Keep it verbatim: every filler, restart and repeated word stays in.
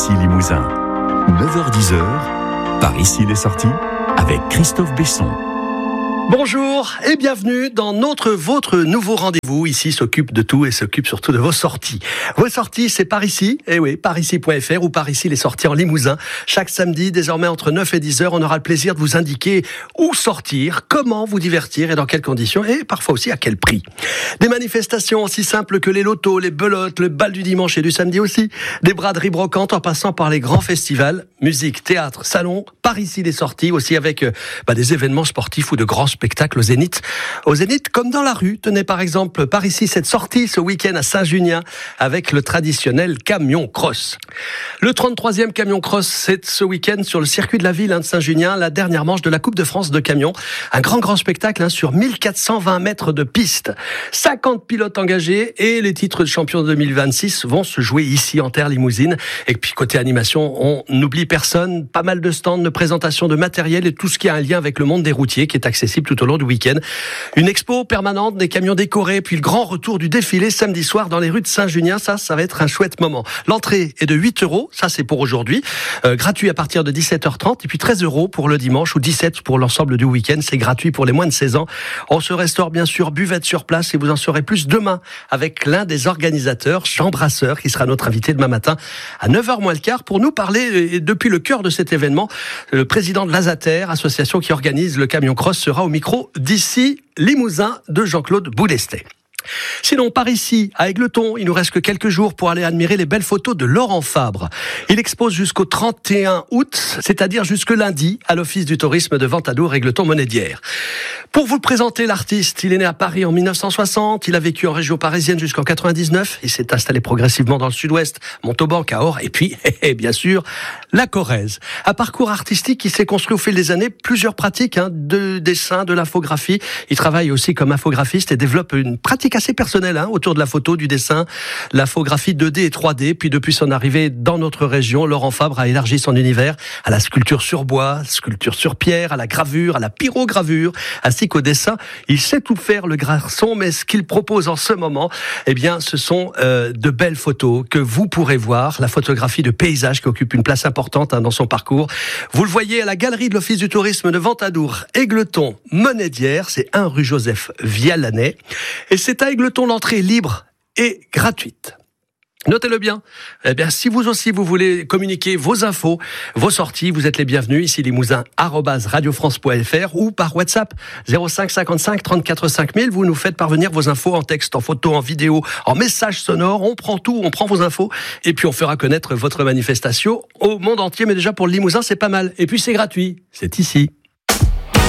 ici Limousin. neuf heures dix, par ici les sorties, avec Christophe Besson. Bonjour et bienvenue dans notre, votre nouveau rendez-vous. Ici s'occupe de tout et s'occupe surtout de vos sorties. Vos sorties, c'est par ici, eh oui, par ici point f r ou par ici les sorties en Limousin. Chaque samedi, désormais entre neuf et dix heures, on aura le plaisir de vous indiquer où sortir, comment vous divertir et dans quelles conditions et parfois aussi à quel prix. Des manifestations aussi simples que les lotos, les belotes, le bal du dimanche et du samedi aussi. Des braderies brocantes en passant par les grands festivals, musique, théâtre, salon, par ici les sorties aussi avec euh, bah, des événements sportifs ou de grands spectacle au Zénith. Au Zénith, comme dans la rue, tenez par exemple par ici cette sortie ce week-end à Saint-Junien avec le traditionnel camion cross. Le trente-troisième camion cross, c'est ce week-end sur le circuit de la ville hein, de Saint-Junien, la dernière manche de la Coupe de France de camions. Un grand grand spectacle hein, sur mille quatre cent vingt mètres de piste. cinquante pilotes engagés et les titres de champion deux mille vingt-six vont se jouer ici en terre limousine. Et puis côté animation, on n'oublie personne, pas mal de stands, de présentations de matériel et tout ce qui a un lien avec le monde des routiers qui est accessible tout au long du week-end. Une expo permanente, des camions décorés, puis le grand retour du défilé samedi soir dans les rues de Saint-Junien. Ça, ça va être un chouette moment. L'entrée est de huit euros, ça c'est pour aujourd'hui. Euh, gratuit à partir de dix-sept heures trente et puis treize euros pour le dimanche ou dix-sept pour l'ensemble du week-end. C'est gratuit pour les moins de seize ans. On se restaure bien sûr, buvette sur place et vous en saurez plus demain avec l'un des organisateurs, Jean Brasseur, qui sera notre invité demain matin à neuf heures moins le quart pour nous parler depuis le cœur de cet événement. Le président de l'Azater, association qui organise le camion cross, sera au micro d'ici Limousin de Jean-Claude Boulestet. Sinon, par ici, à Égletons, il nous reste que quelques jours pour aller admirer les belles photos de Laurent Fabre. Il expose jusqu'au trente et un août, c'est-à-dire jusque lundi, à l'Office du tourisme de Ventadour, Égletons-Monédière. Pour vous présenter l'artiste, il est né à Paris en mille neuf cent soixante, il a vécu en région parisienne jusqu'en quatre-vingt-dix-neuf, il s'est installé progressivement dans le sud-ouest, Montauban, Cahors, et puis, bien sûr, la Corrèze. Un parcours artistique qui s'est construit au fil des années, plusieurs pratiques, hein, de dessin, de l'infographie. Il travaille aussi comme infographiste et développe une pratique assez personnelle hein, autour de la photo, du dessin, l'infographie deux D et trois D. Puis depuis son arrivée dans notre région, Laurent Fabre a élargi son univers à la sculpture sur bois, sculpture sur pierre, à la gravure, à la pyrogravure, ainsi qu'au dessin. Il sait tout faire, le garçon, mais ce qu'il propose en ce moment, eh bien, ce sont euh, de belles photos que vous pourrez voir. La photographie de paysage qui occupe une place importante hein, dans son parcours. Vous le voyez à la galerie de l'Office du tourisme de Ventadour, Égletons, Monédière, c'est un rue Joseph Vialanais. Et c'est à Égletons, l'entrée est libre et gratuite. Notez-le bien. Eh bien, si vous aussi vous voulez communiquer vos infos, vos sorties, vous êtes les bienvenus. Ici Limousin arobase radio france point f r ou par WhatsApp zéro cinq cinquante-cinq trente-quatre cinq mille. Vous nous faites parvenir vos infos en texte, en photo, en vidéo, en message sonore. On prend tout, on prend vos infos et puis on fera connaître votre manifestation au monde entier. Mais déjà pour le Limousin, c'est pas mal. Et puis c'est gratuit. C'est ici.